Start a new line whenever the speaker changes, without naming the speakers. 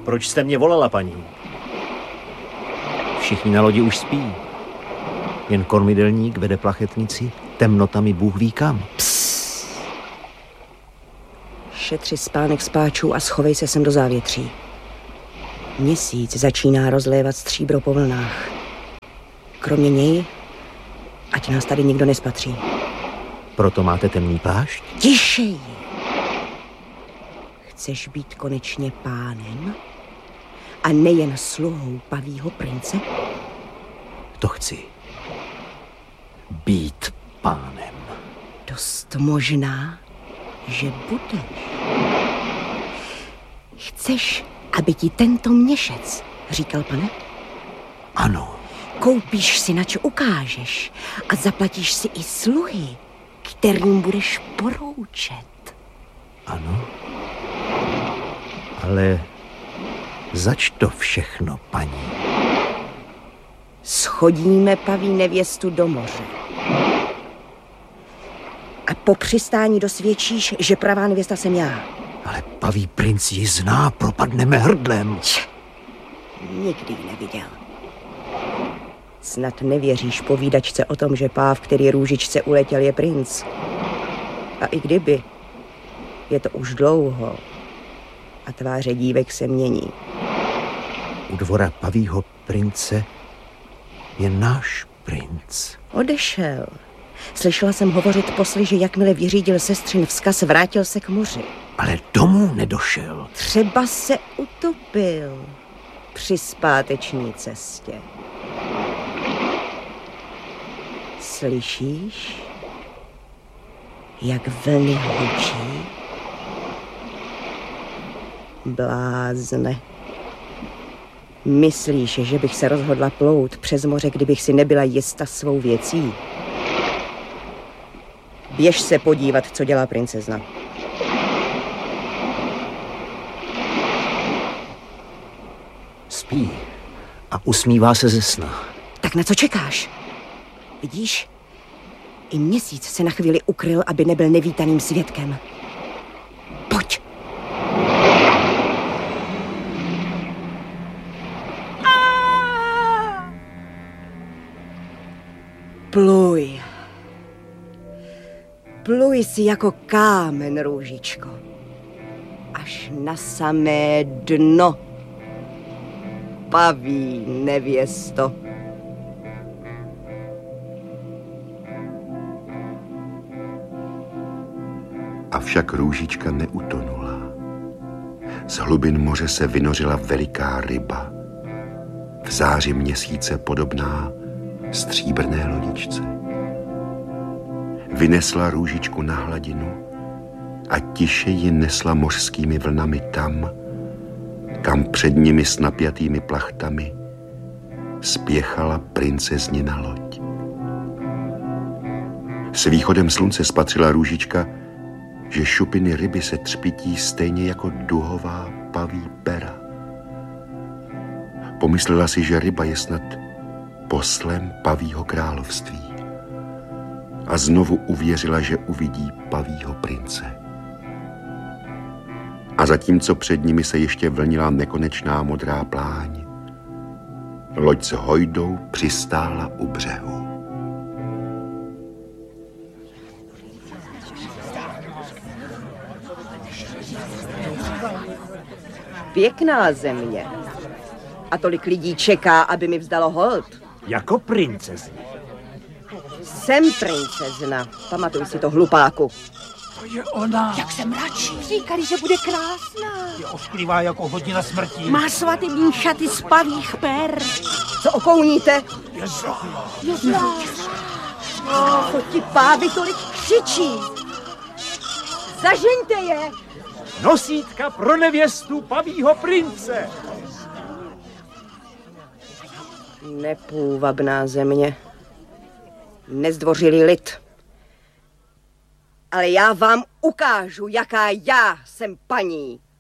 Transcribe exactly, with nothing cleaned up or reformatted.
Proč jste mě volala, paní? Všichni na lodi už spí. Jen kormidelník vede plachetnici temnotami Bůh ví kam.
Psst. Šetři spánek spáčů a schovej se sem do závětří. Měsíc začíná rozlévat stříbro po vlnách. Kromě něj, ať nás tady nikdo nespatří.
Proto máte temný plášť?
Tišej! Chceš být konečně pánem? A nejen sluhou pavýho prince?
To chci. Být pánem.
Dost možná, že budeš. Chceš, aby ti tento měšec, říkal pane?
Ano.
Koupíš si, nač ukážeš a zaplatíš si i sluhy, kterým budeš poroučet.
Ano. Ale zač to všechno, paní?
Schodíme paví nevěstu do moře. A po přistání dosvědčíš, že pravá nevěsta jsem já.
Ale paví princ ji zná, propadneme hrdlem.
Č, nikdy ji neviděl. Snad nevěříš povídačce o tom, že páv, který růžičce uletěl, je princ. A i kdyby, je to už dlouho a tváře dívek se mění.
U dvora pavího prince je náš princ.
Odešel. Slyšela jsem hovořit posly, že jakmile vyřídil sestřin vzkaz, vrátil se k moři.
Ale domů nedošel.
Třeba se utopil při zpáteční cestě. Slyšíš, jak vlny hučí? Blázne. Myslíš, že bych se rozhodla plout přes moře, kdybych si nebyla jista svou věcí? Běž se podívat, co dělá princezna.
Spí a usmívá se ze sna.
Tak na co čekáš? Vidíš? I měsíc se na chvíli ukryl, aby nebyl nevítaným svědkem. Pojď. Pluj. Pluj si jako kámen, růžičko. Až na samé dno. Paví nevěsto.
Avšak růžička neutonula. Z hlubin moře se vynořila veliká ryba. V záři měsíce podobná stříbrné lodičce. Vynesla růžičku na hladinu a tiše ji nesla mořskými vlnami tam, kam před nimi s napjatými plachtami spěchala princeznina loď. S východem slunce spatřila růžička, že šupiny ryby se třpití stejně jako duhová paví pera. Pomyslela si, že ryba je snad poslem pavího království. A znovu uvěřila, že uvidí pavího prince. A zatímco před nimi se ještě vlnila nekonečná modrá pláň, loď s hojdou přistála u břehu.
Pěkná země. A tolik lidí čeká, aby mi vzdalo hold.
Jako princezna.
Jsem princezna. Pamatuj si to, hlupáku.
To je ona.
Jak se mračí. Říkali, že bude krásná.
Je ošklivá jako hodina smrti.
Má svatební šaty z pavích per.
Co okouníte?
Je zlá.
Je zlá.
Co ti pávy tolik křičí? Zažeňte je!
Nosítka pro nevěstu pavího prince.
Nepůvabná země. Nezdvořilý lid. Ale já vám ukážu, jaká já jsem paní.